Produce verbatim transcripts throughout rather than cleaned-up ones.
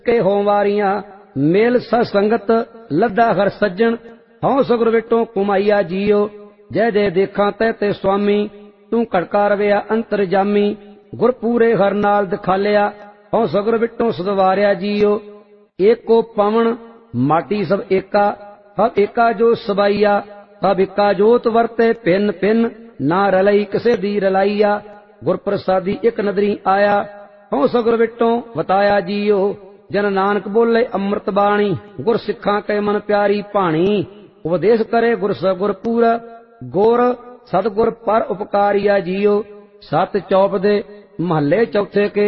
के हों वारियां मेल सत्संगत लद्दा हर सज्जन हौं सगुर विटों कुमाइया जियो जय जय देखा तै ते स्वामी तू कड़का रविया अंतर जामी गुर पूरे हर नाल दिखालिया हौं सगुर विटों सदवारिया जियो एको पवन माटी सब एका सब एका जो सबाइया सब एका जोत वरते पिन पिन ना रलई किसे दी रलाइया गुर प्रसादी एक नदरी आया हौं सगुर विटों वताया जियो जन नानक बोले अमृत बाणी गुर सिखा के मन प्यारी भाणी उपदेश करे गुर सगुर पूरा गुर सतगुर पर उपकारिया जियो सत चौप दे महले चौथे के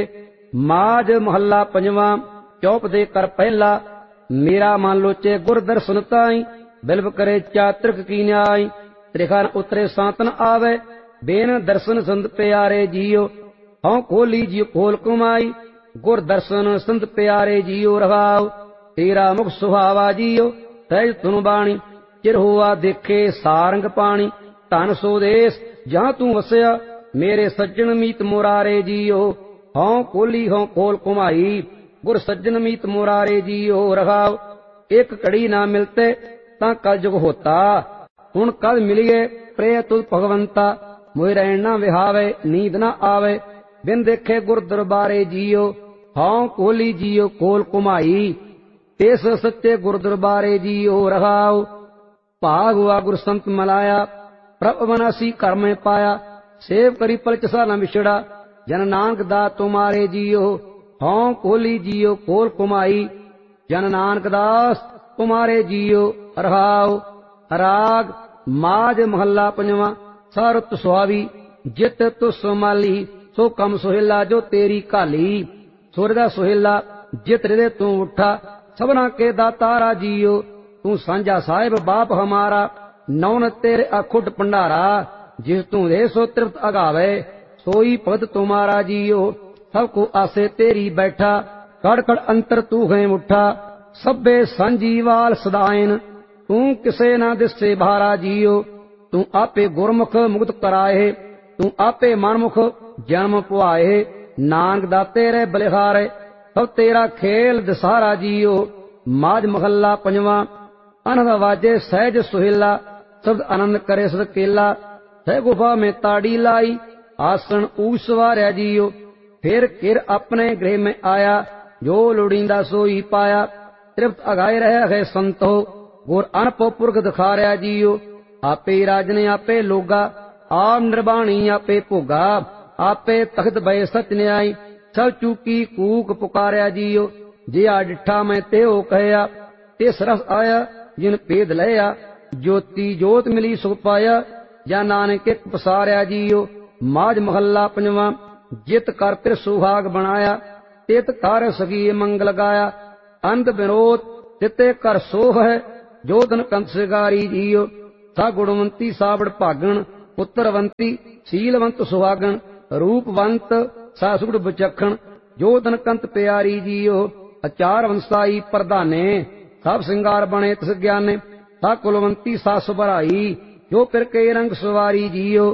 माज महला पंजवा चौप दे कर पहला मेरा मन लोचे गुर दर्शन ताई बिल्व करे चातृक की न्याय त्रिखान उतरे सांतन आवे बेन दर्शन संत प्यारे जियो हौं खोली जियो खोल कुमाई गुर दर्शन संत प्यारे जियो रहाव तेरा मुख सुहावा जियो सहज तुन बाणी चिर हुआ देखे सारंग पानी धन सो देश जहां तू वसया मेरे सज्जन मीत मुरारे जियो हौं खोली हौं खोल कुमाई गुर सज्जन मीत मुरारे जियो रहाव एक कड़ी ना मिलते ता कल जुग होता हुण कल मिलिए प्रेय तुल भगवंता मोह रहन ना विहावे नींद ना आवे बिन देखे गुर दरबारे जियो हौं खोली जियो खोल कुमाई तेस सच्चे गुर दरबारे जियो रहाव भाग हुआ गुर संत मलाया प्रभ अविनाशी कर में पाया सेव करी पलचसा न विछड़ा जन नानक दास तुम्हारे जियो हौं खोली जियो खोल कुमाई जन नानक दास तुम्हारे जियो रहाव राग माज महला पंजवा सारुत सुहावी जित तुस माली सो कम सुहेला जो तेरी काली सुरदा सुहेला जित हृदय तू उठा सबना के दातारा जियो तू सांझा साहिब बाप हमारा नौन तेरे अखुट भंडारा जिस तू दे सो तृप्त अगावे सोई पद तुम्हारा जियो सबको आसे तेरी बैठा कड़ कड़ अंतर तू है उठा सभे संजीवाल सदायन तू किसे ना दिसे भारा जियो तू आपे गुरमुख मुक्त कराए तू आपे मनमुख जन्म पुआए नानक दा तेरे बलिहारे सब तेरा खेल दसारा जियो माज महला पंजवा अनंद वाजे सहज सुहेला शब्द आनंद करे सद केला सह गुफा में ताड़ी लाई आसन ऊस वार्या जियो फिर किर अपने गृह में आया जो लोड़ींदा सोई पाया तृप्त अगाए रहा है संतो गुर अनपो पुरख दिखारिया जियो आपे राजने आपे लोगा आप निर्वाणी आपे भोगा आपे तख्त बय सच न्याय सब चूकी कूक पुकारिया जियो जे आ डिठा मैं ते हो कहया तिस रस आया जिन भेद लया ज्योति जोत मिली सुख पाया या नानक एक पसारिया जियो माज महला पंजवा जित कर फिर सुहाग बनाया तित कर सगी मंगल गाया अंत विरोध तिते कर सोह है जोधन कंत सिगारी जियो सा गुणवंती सावड़ भागण पुत्रवंती शीलवंत सुहागण रूपवंत सा सुगड़ बचखण जोधन कंत प्यारी जियो अचार वंसाई प्रधाने सब सिंगार बने तिस ज्ञाने सा कुलवंती सा सुभराई जो फिर के रंग सवारी जियो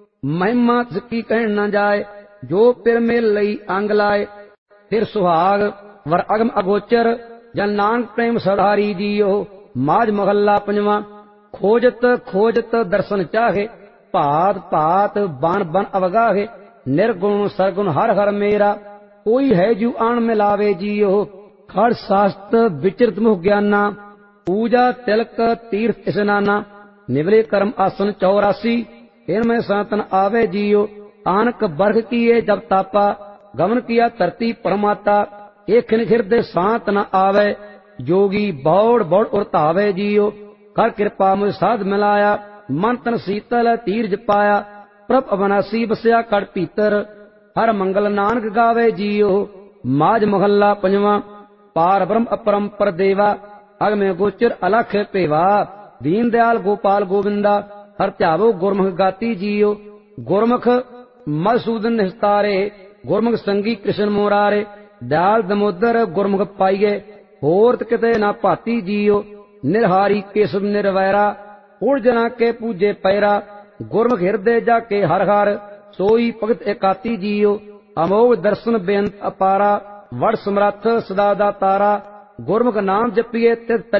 महिमा तिसकी कहन न जाए जो फिर मेल लई अंग लाए फिर सुहाग वर अगम अगोचर जन नानक प्रेम सधारी जियो माज महला पंजवा खोजत खोजत दर्शन चाहे भात भात बन बन अवगाहे निर्गुण सरगुण हर हर मेरा कोई है जू आन मिलावे जियो खड़ शास्त्र विचरित मुख ज्ञाना पूजा तिलक तीर्थ स्नाना निवले कर्म आसन चौरासी इनमें सनातन आवे जियो आनक बर्ख किए जब तापा गमन किया धरती परमाता एक हृदय शांत न आवे जोगी बौड़ बौड़ उरतावे जियो कर कृपा मुझ साध मिलाया मन तन शीतल तीर्ज पाया प्रभ अविनाशी बसया कड़ पीतर हर मंगल नानक गावे जियो माज महला पंजवा पार ब्रह्म अपरंपर देवा अगमे गोचर अलख पेवा दीन दयाल गोपाल गोविंदा हर ध्यावो गुरमुख गाती जियो गुरमुख मधुसूदन निस्तारे गुरमुख संगी कृष्ण मुरारे दयाल दमोदर गुरमुख पाइये होरत किते ना भाती जियो निरहारी केशव निर्वैरा उड़ जना के पूजे पैरा गुरमुख हृदय जाके हर हर सोई भगत एकाती जियो अमोघ दर्शन बेअंत अपारा ਵੜ ਸਮਰੱਥ ਸਦਾ ਦਾ ਤਾਰਾ। ਗੁਰਮੁਖ ਨਾਮ ਜਪੀਏ ਤਿਤ